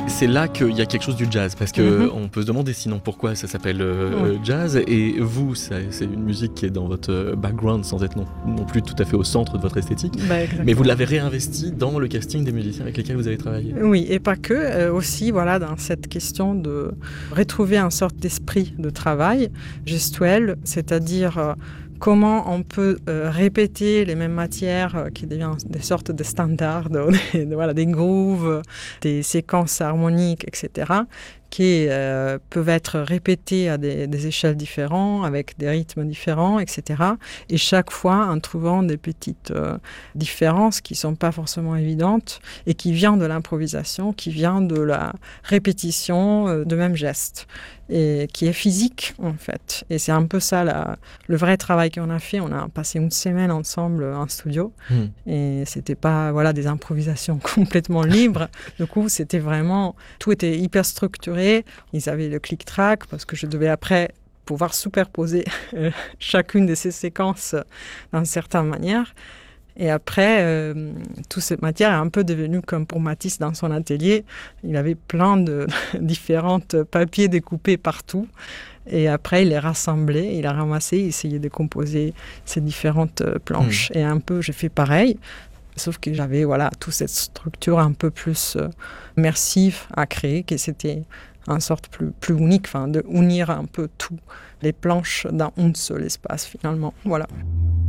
C'est là qu'il y a quelque chose du jazz, parce qu'on peut se demander sinon pourquoi ça s'appelle jazz, et vous, c'est une musique qui est dans votre background sans être non plus tout à fait au centre de votre esthétique, mais vous l'avez réinvesti dans le casting des musiciens avec lesquels vous avez travaillé. Oui, et pas que, aussi voilà, dans cette question de retrouver une sorte d'esprit de travail gestuel, c'est-à-dire comment on peut répéter les mêmes matières qui deviennent des sortes de standards, des grooves, des séquences harmoniques, etc., qui peuvent être répétées à des échelles différentes, avec des rythmes différents, etc. Et chaque fois en trouvant des petites différences qui ne sont pas forcément évidentes et qui viennent de l'improvisation, qui viennent de la répétition de mêmes gestes, et qui est physique en fait. Et c'est un peu ça le vrai travail qu'on a fait. On a passé une semaine ensemble en studio et c'était pas des improvisations complètement libres. Du coup, c'était vraiment, tout était hyper structuré. Ils avaient le click-track parce que je devais après pouvoir superposer chacune de ces séquences d'une certaine manière. Et après, toute cette matière est un peu devenue comme pour Matisse dans son atelier. Il avait plein de différents papiers découpés partout. Et après, il les rassemblait, il a ramassé, il essayait de composer ces différentes planches. Et un peu, j'ai fait pareil. Sauf que j'avais toute cette structure un peu plus immersive à créer, que c'était une sorte plus unique, de unir un peu tout, les planches dans un seul espace finalement. Voilà.